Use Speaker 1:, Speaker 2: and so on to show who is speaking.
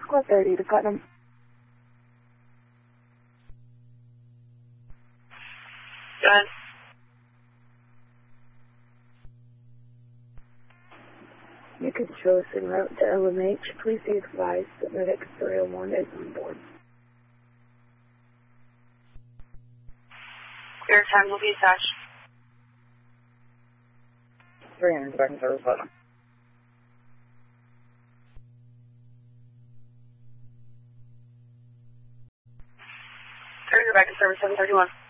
Speaker 1: Squad 30 to Putnam.
Speaker 2: Go ahead.
Speaker 1: You can show us en route to LMH. Please be advised that Medic 301 is on board.
Speaker 2: Clear time will be attached.
Speaker 1: 300 back in service, Putnam.
Speaker 2: 300 back in service, 731.